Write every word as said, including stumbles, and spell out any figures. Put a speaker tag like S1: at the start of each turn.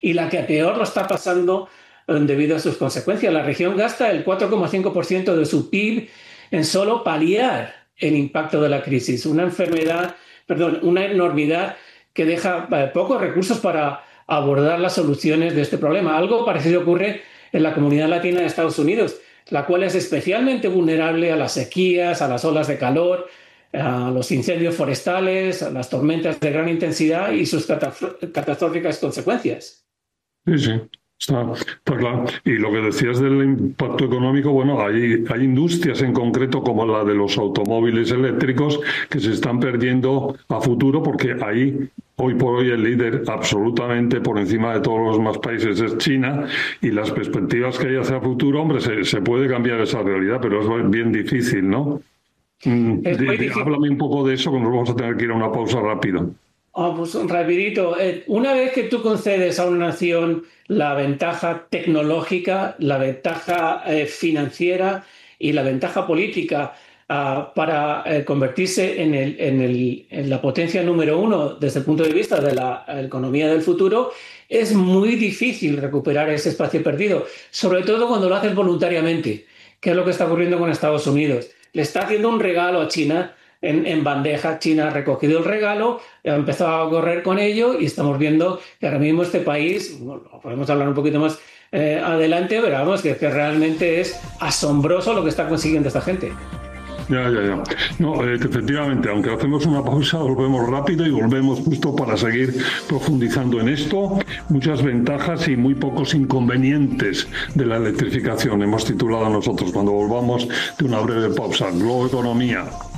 S1: y la que peor lo está pasando debido a sus consecuencias. La región gasta el cuatro coma cinco por ciento de su P I B en solo paliar el impacto de la crisis, una enfermedad, perdón, una enormidad que deja pocos recursos para abordar las soluciones de este problema. Algo parecido ocurre en la comunidad latina de Estados Unidos, la cual es especialmente vulnerable a las sequías, a las olas de calor, a los incendios forestales, a las tormentas de gran intensidad y sus catastróficas consecuencias.
S2: Sí, sí. Está, está claro. Y lo que decías del impacto económico, bueno, hay, hay industrias en concreto como la de los automóviles eléctricos que se están perdiendo a futuro porque ahí hoy por hoy el líder absolutamente por encima de todos los demás países es China y las perspectivas que hay hacia el futuro, hombre, se, se puede cambiar esa realidad, pero es bien difícil, ¿no? Mm,
S1: Es muy
S2: de,
S1: difícil.
S2: Háblame un poco de eso, que nos vamos a tener que ir a una pausa rápido.
S1: Oh, pues rapidito. Eh, una vez que tú concedes a una nación la ventaja tecnológica, la ventaja eh, financiera y la ventaja política uh, para eh, convertirse en, el, en, el, en la potencia número uno desde el punto de vista de la economía del futuro, es muy difícil recuperar ese espacio perdido, sobre todo cuando lo haces voluntariamente, que es lo que está ocurriendo con Estados Unidos. Le está haciendo un regalo a China. En, en bandeja. China ha recogido el regalo, ha empezado a correr con ello y estamos viendo que ahora mismo este país, bueno, podemos hablar un poquito más eh, adelante, pero vamos, que, que realmente es asombroso lo que está consiguiendo esta gente.
S2: Ya, ya, ya. No, eh, efectivamente, aunque hacemos una pausa, volvemos rápido y volvemos justo para seguir profundizando en esto. Muchas ventajas y muy pocos inconvenientes de la electrificación. Hemos titulado nosotros cuando volvamos de una breve pausa. Globo Economía.